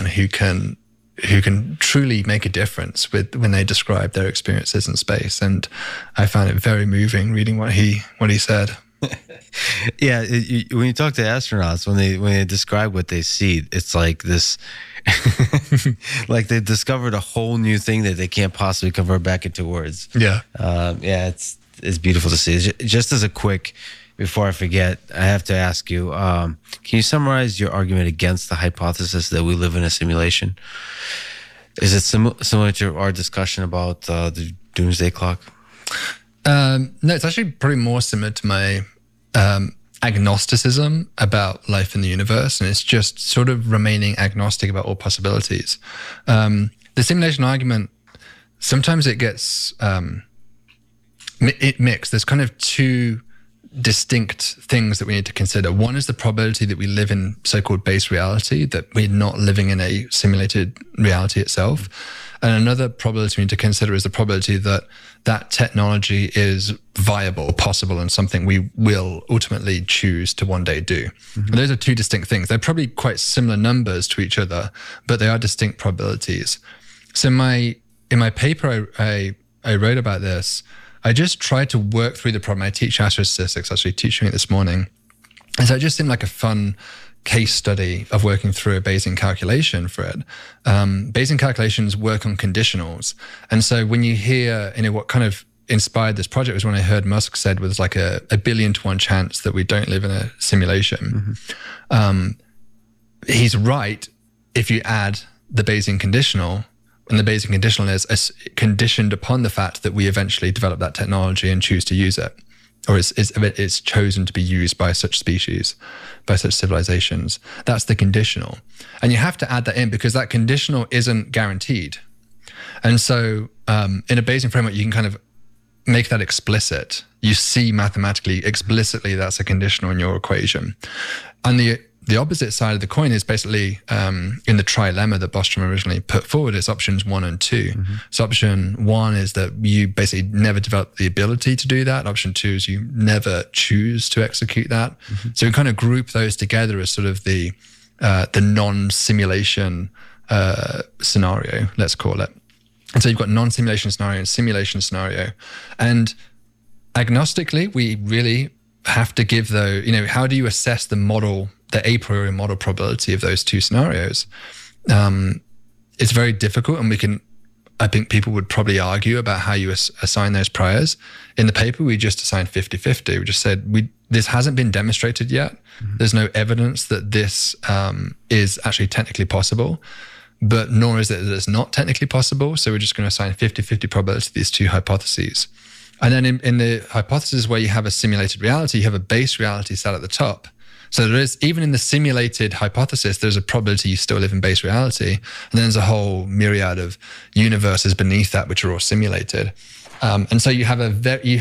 man who can truly make a difference when they describe their experiences in space. And I found it very moving reading what he said. Yeah, when you talk to astronauts, when they describe what they see, it's like this, like they discovered a whole new thing that they can't possibly convert back into words. Yeah. Yeah, it's beautiful to see. Just as a quick, before I forget, I have to ask you, can you summarize your argument against the hypothesis that we live in a simulation? Is it similar to our discussion about the doomsday clock? No, it's actually probably more similar to my agnosticism about life in the universe, and it's just sort of remaining agnostic about all possibilities. The simulation argument, sometimes it gets mixed. There's kind of two distinct things that we need to consider. One is the probability that we live in so-called base reality, that we're not living in a simulated reality itself. And another probability we need to consider is the probability that that technology is viable, possible, and something we will ultimately choose to one day do. Mm-hmm. Those are two distinct things. They're probably quite similar numbers to each other, but they are distinct probabilities. So in my paper, I wrote about this. I just tried to work through the problem. I teach astrophysics, actually teaching it this morning. And so it just seemed like a fun case study of working through a Bayesian calculation for it. Bayesian calculations work on conditionals. And so when you hear, what kind of inspired this project was when I heard Musk said was like a 1 billion to 1 chance that we don't live in a simulation. Mm-hmm. He's right if you add the Bayesian conditional. And the Bayesian conditional is conditioned upon the fact that we eventually develop that technology and choose to use it, or it's chosen to be used by such species, by such civilizations. That's the conditional. And you have to add that in because that conditional isn't guaranteed. And so in a Bayesian framework, you can kind of make that explicit. You see mathematically, explicitly, that's a conditional in your equation. And the opposite side of the coin is basically in the trilemma that Bostrom originally put forward, it's options 1 and 2. Mm-hmm. So option 1 is that you basically never develop the ability to do that. Option 2 is you never choose to execute that. Mm-hmm. So we kind of group those together as sort of the non-simulation scenario, let's call it. And so you've got non-simulation scenario and simulation scenario. And agnostically, we really have to give how do you assess the a priori model probability of those two scenarios? It's very difficult, and I think people would probably argue about how you assign those priors. In the paper, we just assigned 50-50. We just said, this hasn't been demonstrated yet. Mm-hmm. There's no evidence that this is actually technically possible, but nor is it that it's not technically possible. So we're just going to assign 50-50 probability to these two hypotheses. And then in the hypothesis where you have a simulated reality, you have a base reality sat at the top. So there is, even in the simulated hypothesis, there's a probability you still live in base reality. And then there's a whole myriad of universes beneath that, which are all simulated. And so you have a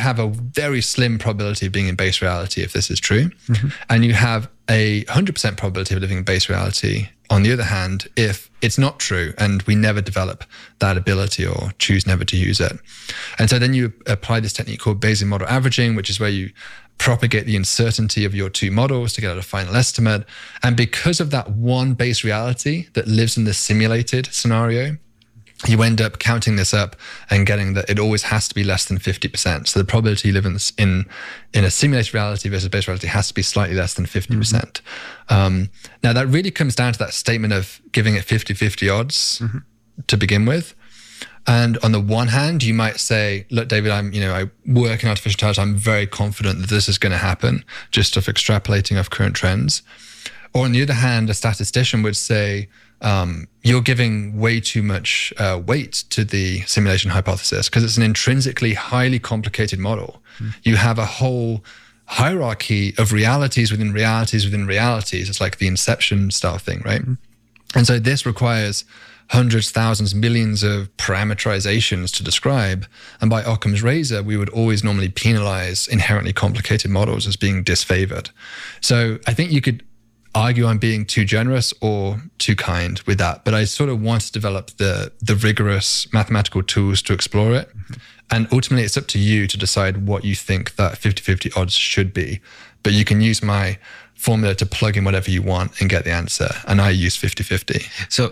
very slim probability of being in base reality if this is true. Mm-hmm. And you have a 100% probability of living in base reality, on the other hand, if it's not true and we never develop that ability or choose never to use it. And so then you apply this technique called Bayesian model averaging, which is where you propagate the uncertainty of your two models to get out a final estimate. And because of that one base reality that lives in the simulated scenario, you end up counting this up and getting that it always has to be less than 50%. So the probability you live in a simulated reality versus base reality has to be slightly less than 50%. Mm-hmm. Now that really comes down to that statement of giving it 50-50 odds mm-hmm. to begin with. And on the one hand, you might say, look, David, I work in artificial intelligence. I'm very confident that this is going to happen, just off extrapolating off current trends. Or on the other hand, a statistician would say, you're giving way too much weight to the simulation hypothesis because it's an intrinsically highly complicated model. Mm. You have a whole hierarchy of realities within realities within realities. It's like the Inception style thing, right? Mm. And so this requires hundreds, thousands, millions of parameterizations to describe. And by Occam's razor, we would always normally penalize inherently complicated models as being disfavored. So I think you could argue I'm being too generous or too kind with that, but I sort of want to develop the rigorous mathematical tools to explore it. Mm-hmm. And ultimately, it's up to you to decide what you think that 50-50 odds should be. But you can use my formula to plug in whatever you want and get the answer. And I use 50-50. So